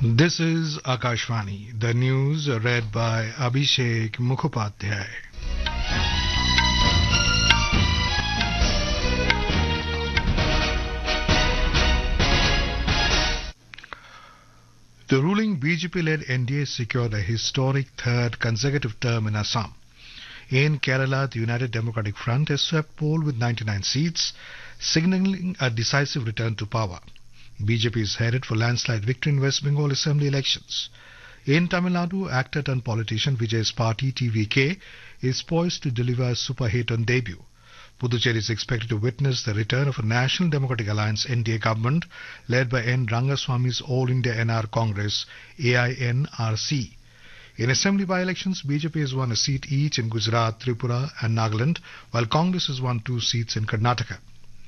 This is Akashvani. The news read by Abhishek Mukhopadhyay. The ruling BJP-led NDA secured a historic third consecutive term in Assam. In Kerala, the United Democratic Front has swept poll with 99 seats, signalling a decisive return to power. BJP is headed for landslide victory in West Bengal Assembly elections. In Tamil Nadu, actor turned politician Vijay's party TVK is poised to deliver a super hit on debut. Puducherry is expected to witness the return of a National Democratic Alliance NDA government led by N. Rangaswamy's All India NR Congress AINRC. In assembly by-elections, BJP has won a seat each in Gujarat, Tripura and Nagaland, while Congress has won 2 seats in Karnataka.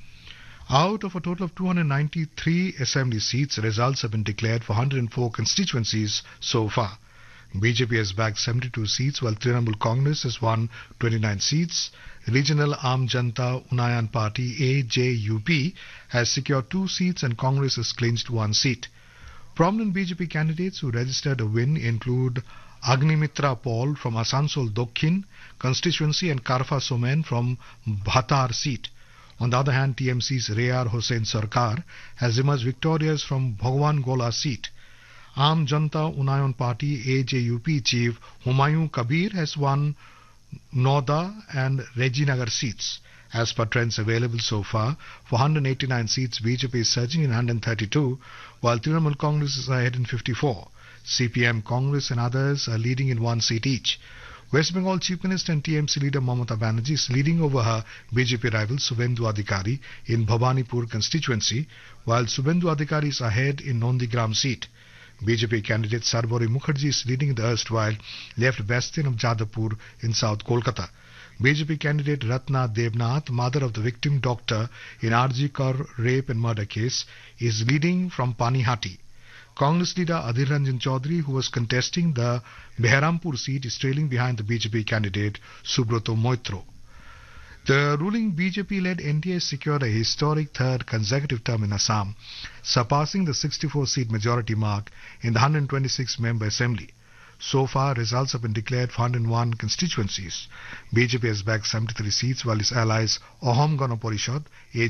Out of a total of 293 assembly seats, results have been declared for 104 constituencies so far. BJP has bagged 72 seats, while Trinamool Congress has won 29 seats. Regional Aam Janta Unayan Party AJUP has secured 2 seats and Congress has clinched 1 seat. Prominent BJP candidates who registered a win include Agnimitra Paul from Asansol Dokhin constituency and Karfa Somen from Bhatar seat. On the other hand, TMC's Rayar Hossain Sarkar has emerged victorious from Bhagwan Gola seat. Aam Janta Unayan Party AJUP chief Humayun Kabir has won Noida and Rajinagar seats. As per trends available so far, for 189 seats, BJP is surging in 132, while Trinamool Congress is ahead in 54. CPM, Congress and others are leading in 1 seat each. West Bengal Chief Minister and TMC leader Mamata Banerjee is leading over her BJP rival Subhendu Adhikari in Bhabanipur constituency, while Subhendu Adhikari is ahead in Nondigram seat. BJP candidate Sarbori Mukherjee is leading the erstwhile left bastion of Jadavpur in South Kolkata. BJP candidate Ratna Devnath, mother of the victim doctor in RG Kar rape and murder case, is leading from Panihati. Congress leader Adhir Ranjan Chaudhary, who was contesting the Beharampur seat, is trailing behind the BJP candidate Subrato Moitro. The ruling BJP-led NDA secured a historic third consecutive term in Assam, surpassing the 64-seat majority mark in the 126-member assembly. So far, results have been declared for 101 constituencies. BJP has bagged 73 seats, while its allies Ahom Gana Parishad,